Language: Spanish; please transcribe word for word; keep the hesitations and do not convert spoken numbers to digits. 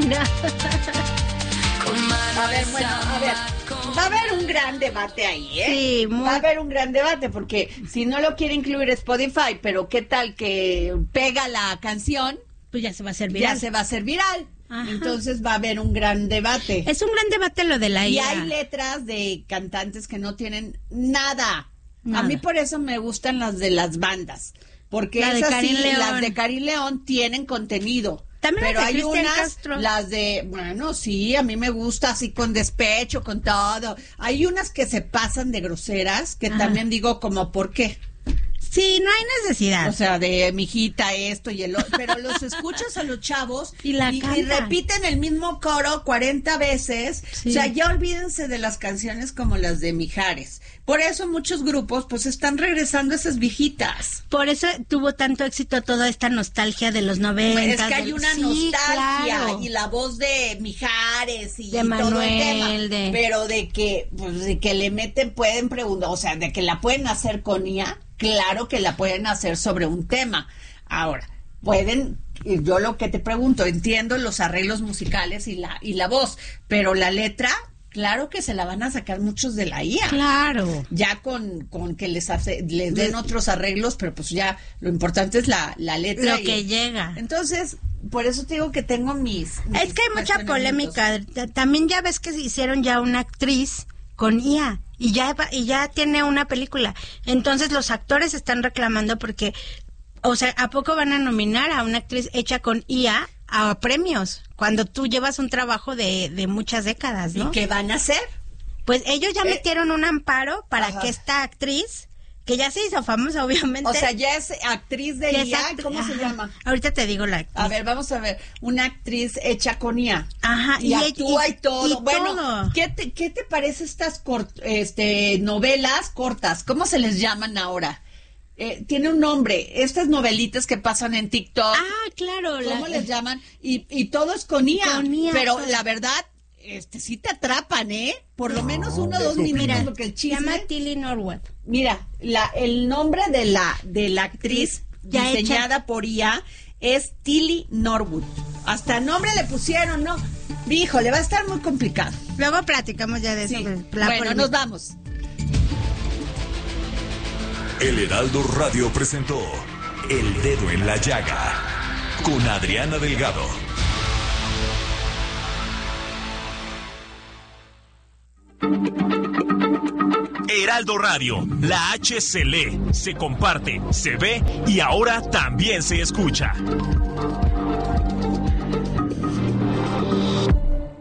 Mira. A ver, bueno, a ver, va a haber un gran debate ahí, ¿eh? Sí, muy... Va a haber un gran debate, porque si no lo quiere incluir Spotify, pero ¿qué tal que pega la canción? Pues ya se va a hacer viral. Ya se va a hacer viral. Ajá. Entonces va a haber un gran debate. Es un gran debate lo de la Y I A. hay letras de cantantes que no tienen nada. Nada. A mí por eso me gustan las de las bandas, porque La de esas Karin sí, León. las de Karin León tienen contenido. También pero las de hay Cristian unas, Castro. las de, bueno, sí, a mí me gusta así con despecho, con todo. Hay unas que se pasan de groseras, que Ajá. también digo como, ¿por qué? Sí, no hay necesidad. O sea, de mijita esto y el otro, pero los escuchas a los chavos Y la y, y cantan. repiten el mismo coro cuarenta veces. Sí. O sea, ya olvídense de las canciones como las de Mijares. Por eso muchos grupos pues están regresando a esas viejitas. Por eso tuvo tanto éxito toda esta nostalgia de los noventa. Es que hay del- una Sí, nostalgia claro. y la voz de Mijares y De todo el Manuel, tema. de- Pero de que, pues, de que le meten, pueden preguntar, o sea, de que la pueden hacer con I A, claro que la pueden hacer sobre un tema. Ahora, pueden, y yo lo que te pregunto, entiendo los arreglos musicales y la, y la voz, pero la letra, claro que se la van a sacar muchos de la I A. Claro. Ya con, con que les hace, les den otros arreglos, pero pues ya lo importante es la, la letra. Lo y- que llega. Entonces, por eso te digo que tengo mis... mis Es que hay mucha cuestionamientos. polémica. T- También ya ves que hicieron ya una actriz con I A y ya va- y ya tiene una película. Entonces los actores están reclamando porque, o sea, ¿a poco van a nominar a una actriz hecha con I A a premios cuando tú llevas un trabajo de, de muchas décadas, ¿Y ¿no? qué van a hacer? Pues ellos ya Eh, metieron un amparo para ajá. que esta actriz, que ya se hizo famosa obviamente. O sea, ya es actriz de que es I A, act- ¿cómo se ajá. llama? Ahorita te digo la actriz. A ver, vamos a ver, una actriz hecha con I A. Ajá, Y, y- actúa y, y- todo. y bueno, todo. ¿qué te, qué te parece estas cort- este, novelas cortas? ¿Cómo se les llaman ahora? Eh, tiene un nombre, estas novelitas que pasan en TikTok. Ah, claro. ¿Cómo la- les llaman? Y, y todo es con I A. Con I A, pero todo. la verdad, este sí te atrapan, ¿eh? Por lo menos uno o dos minutos, Mira, porque el se chisme... llama Tilly Norwood. Mira, la, el nombre de la, de la actriz Ya diseñada hecha. por I A es Tilly Norwood. Hasta nombre le pusieron, ¿no? Híjole, va a estar muy complicado. Luego platicamos ya de eso. Sí. la Bueno, polémica. nos vamos. El Heraldo Radio presentó El Dedo en la Llaga con Adriana Delgado. Heraldo Radio, la H se lee, se comparte, se ve y ahora también se escucha.